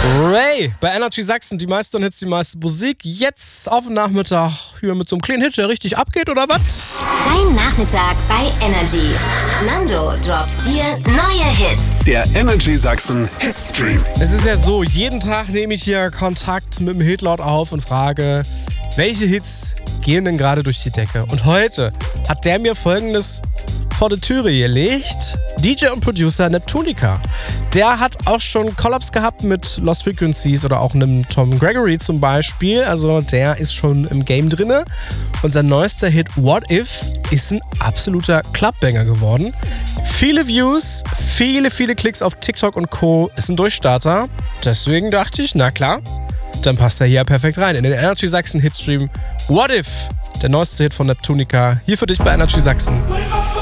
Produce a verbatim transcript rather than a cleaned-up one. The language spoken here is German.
Ray bei Energy Sachsen, die meisten Hits, die meiste Musik. Jetzt auf dem Nachmittag hier mit so einem kleinen Hit, der richtig abgeht, oder was? Dein Nachmittag bei Energy. Nando droppt dir neue Hits. Der Energy Sachsen Hitstream. Es ist ja so, jeden Tag nehme ich hier Kontakt mit dem Hitlord auf und frage, welche Hits gehen denn gerade durch die Decke? Und heute hat der mir Folgendes vor die Türe gelegt. D J und Producer Neptunica. Der hat auch schon Collabs gehabt mit Lost Frequencies oder auch einem Tom Gregory zum Beispiel. Also der ist schon im Game drinne. Und sein neuester Hit What If ist ein absoluter Clubbanger geworden. Viele Views, viele, viele Klicks auf TikTok und Co. Ist ein Durchstarter. Deswegen dachte ich, na klar, dann passt er hier perfekt rein in den Energy Sachsen Hitstream. What If? Der neueste Hit von Neptunica. Hier für dich bei Energy Sachsen.